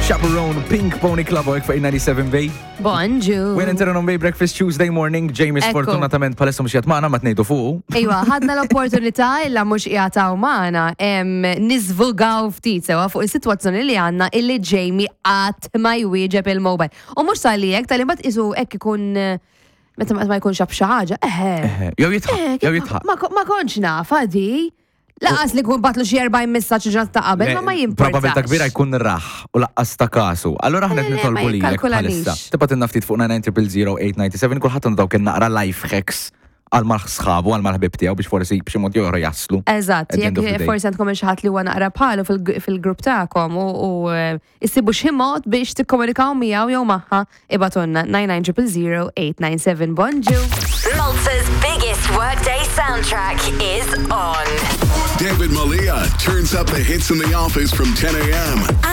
Chaperone, Pink Pony Club u fuq 97B. Bonġu. When interon on Bay Breakfast Tuesday morning, James Ekku. fortunatament palissa mux jatmana ma t-nejdu fuq. Ejwa, ħadna l-opportunità illa mux jgħataw maħna nizvugaw ftit sewa fuq il-situazzjoni li għanna illi Jamie għat ma jwieġeb il-mobile. U mux sali jek, tal-imbat isu ek ikun meta ma jkun xab xaħġa. Jew jitħaq. Ma konx naf, għadi. Laqas li kun batlu xie 40 messaċ ġat ta' qabel, ma jimportax. Probabilta kbira jkun raħ u laqqas ta' kasu. Allora ħna nitolbu li jek palissa. Tibat innaftit fuq 9900897 kullħat daw kien naqra life hacks għal-mal sħabu, għal-mal ħbib tijaw biex forsi biex imod joħra jaslu. Eżatt, jek forsi għandkom xaħat li għu naqra bħalu fil-grupp ta'kom u issibu ximot biex tikkomunikaw miegħu jew maħħa ibatunna 9900897. Bonġu. Malta's biggest workday soundtrack is on. David Malia turns up the hits in the office from 10 a.m.